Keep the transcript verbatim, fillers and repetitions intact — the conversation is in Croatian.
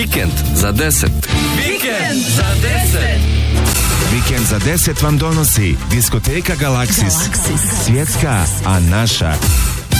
Vikend za deset. Vikend za deset. Vikend za deset vam donosi Diskoteka Galaksis. Svjetska, a naša.